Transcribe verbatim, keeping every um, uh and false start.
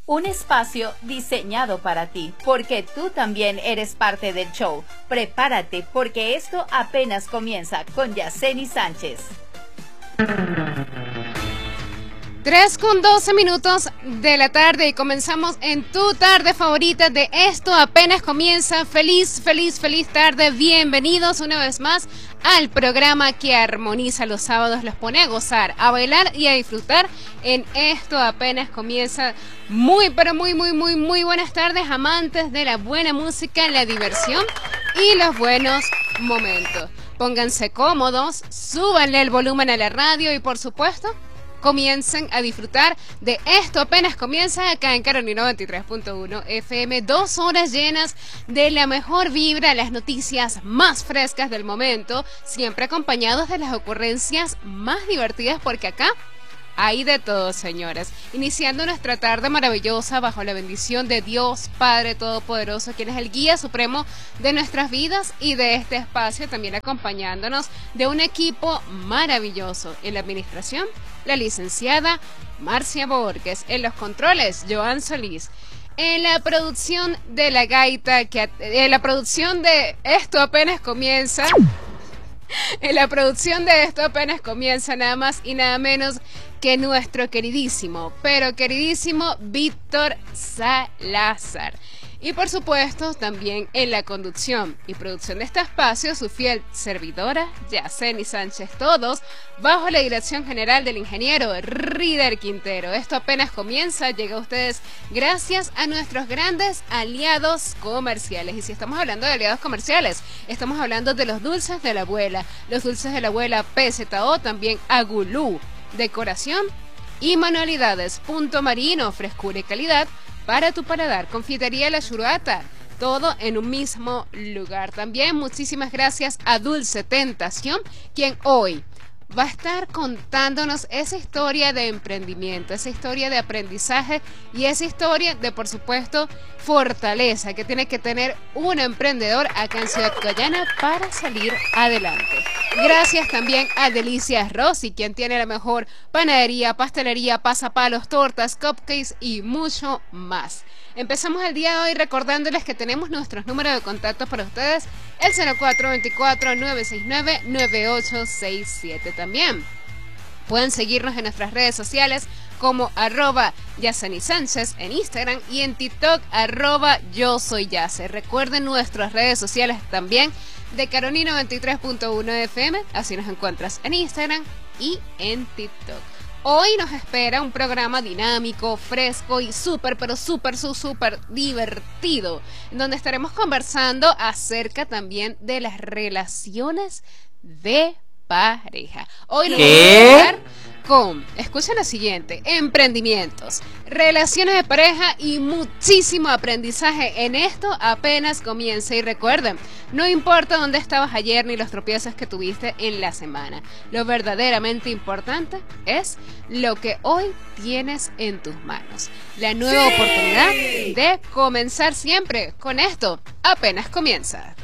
Un espacio diseñado para ti, porque tú también eres parte del show. Prepárate, porque esto apenas comienza con Yaceni Sánchez. tres con doce minutos de la tarde y comenzamos en tu tarde favorita de Esto Apenas Comienza. Feliz, feliz, feliz tarde. Bienvenidos una vez más al programa que armoniza los sábados, los pone a gozar, a bailar y a disfrutar en Esto Apenas Comienza. Muy, pero muy, muy, muy, muy buenas tardes, amantes de la buena música, la diversión y los buenos momentos. Pónganse cómodos, súbanle el volumen a la radio y por supuesto comiencen a disfrutar de Esto Apenas Comienza acá en Carolina noventa y tres punto uno F M. Dos horas llenas de la mejor vibra, las noticias más frescas del momento, siempre acompañados de las ocurrencias más divertidas, porque acá hay de todo, señores. Iniciando nuestra tarde maravillosa bajo la bendición de Dios Padre Todopoderoso, quien es el guía supremo de nuestras vidas y de este espacio, también acompañándonos de un equipo maravilloso. En la administración, la licenciada Marcia Borges. En los controles, Joan Solís. En la producción de la gaita, que en la producción de Esto Apenas Comienza... En la producción de Esto Apenas Comienza, nada más y nada menos que nuestro queridísimo, pero queridísimo Víctor Salazar. Y por supuesto, también en la conducción y producción de este espacio, su fiel servidora, Yaceni Sánchez, todos bajo la dirección general del ingeniero Rider Quintero. Esto apenas comienza, llega a ustedes gracias a nuestros grandes aliados comerciales. Y si estamos hablando de aliados comerciales, estamos hablando de los dulces de la abuela, los dulces de la abuela P Z O, también Agulú, decoración y manualidades, Punto Marino, frescura y calidad para tu paladar, Confitería La Churata, todo en un mismo lugar. También muchísimas gracias a Dulce Tentación, quien hoy va a estar contándonos esa historia de emprendimiento, esa historia de aprendizaje y esa historia de, por supuesto, fortaleza que tiene que tener un emprendedor acá en Ciudad Guayana para salir adelante. Gracias también a Delicias Rossi, quien tiene la mejor panadería, pastelería, pasapalos, tortas, cupcakes y mucho más. Empezamos el día de hoy recordándoles que tenemos nuestros números de contacto para ustedes, el cero cuatro dos cuatro, nueve seis nueve, nueve ocho seis siete. También pueden seguirnos en nuestras redes sociales como arroba Yaceni Sánchez en Instagram y en TikTok arroba Yo Soy Yace. Recuerden nuestras redes sociales también de Carolina noventa y tres punto uno F M, así nos encuentras en Instagram y en TikTok. Hoy nos espera un programa dinámico, fresco y súper, pero súper, súper divertido, en donde estaremos conversando acerca también de las relaciones de pareja. Hoy nos vamos a hablar con, escuchen lo siguiente, emprendimientos, relaciones de pareja y muchísimo aprendizaje. En Esto Apenas Comienza. Y recuerden, no importa dónde estabas ayer ni los tropiezos que tuviste en la semana, lo verdaderamente importante es lo que hoy tienes en tus manos, la nueva ¡sí! Oportunidad de comenzar siempre. Con Esto Apenas Comienza.